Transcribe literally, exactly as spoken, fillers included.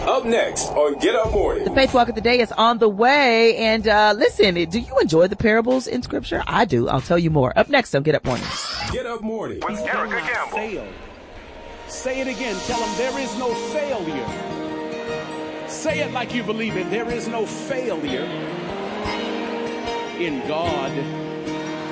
Up next on Get Up Morning. The Faith Walk of the Day is on the way. And uh listen, do you enjoy the parables in Scripture? I do. I'll tell you more. Up next on Get Up Morning. Get Up Morning with Erica Campbell. Fail. Say it again. Tell them there is no failure. Say it like you believe it. There is no failure in God.